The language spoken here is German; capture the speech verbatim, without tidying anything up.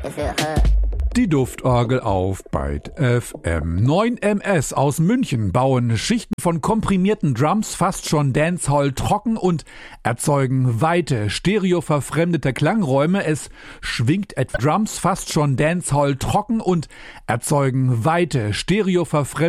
Die Duftorgel auf Byte F M. neun M S aus München bauen Schichten von komprimierten Drums fast schon Dancehall trocken und erzeugen weite, stereoverfremdete Klangräume. Es schwingt etwa Drums fast schon Dancehall trocken und erzeugen weite, stereoverfremdete